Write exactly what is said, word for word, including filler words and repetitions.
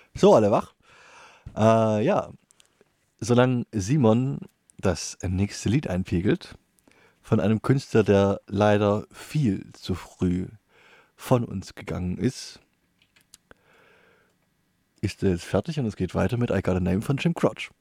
So, alle wach? Äh, ja, solange Simon das nächste Lied einpegelt, von einem Künstler, der leider viel zu früh von uns gegangen ist, ist er jetzt fertig und es geht weiter mit I Got a Name von Jim Croce.